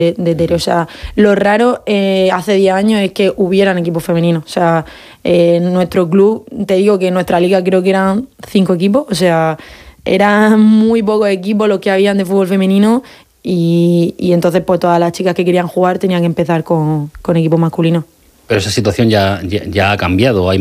Tere. O sea, lo raro hace 10 años es que hubieran equipos femeninos. O sea, nuestro club, te digo que en nuestra liga creo que eran 5 equipos. O sea, eran muy pocos equipos los que habían de fútbol femenino y entonces pues todas las chicas que querían jugar tenían que empezar con equipos masculinos. Pero esa situación ya ha cambiado. Hay